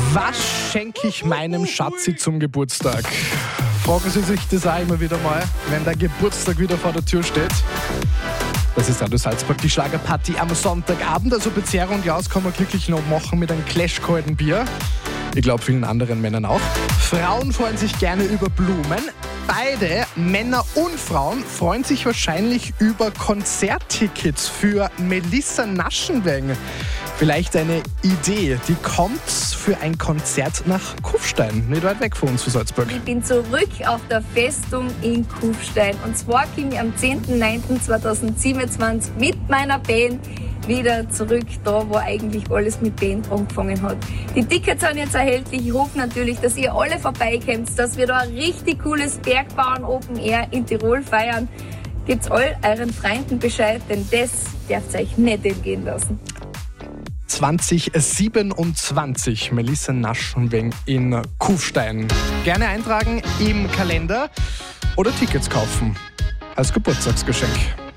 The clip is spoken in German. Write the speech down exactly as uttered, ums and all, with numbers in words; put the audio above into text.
Was schenke ich meinem Schatzi zum Geburtstag? Fragen Sie sich das auch immer wieder mal, wenn der Geburtstag wieder vor der Tür steht. Das ist Radio Salzburg, die Schlagerparty am Sonntagabend. Also Bezerra und Jaus kann man glücklich noch machen mit einem Clash-kalten Bier. Ich glaube, vielen anderen Männern auch. Frauen freuen sich gerne über Blumen. Beide, Männer und Frauen, freuen sich wahrscheinlich über Konzerttickets für Melissa Naschenweng. Vielleicht eine Idee, die kommt für ein Konzert nach Kufstein, nicht weit weg von uns, von Salzburg. Ich bin zurück auf der Festung in Kufstein. Und zwar komme ich am zehnten neunten zweitausendsiebenundzwanzig mit meiner Band wieder zurück, da wo eigentlich alles mit Band angefangen hat. Die Tickets sind jetzt erhältlich. Ich hoffe natürlich, dass ihr alle vorbeikommt, dass wir da ein richtig cooles Bergbahn Open Air in Tirol feiern. Gebt all euren Freunden Bescheid, denn das dürft ihr euch nicht entgehen lassen. zwanzig siebenundzwanzig, Melissa Naschenweng in Kufstein. Gerne eintragen im Kalender oder Tickets kaufen als Geburtstagsgeschenk.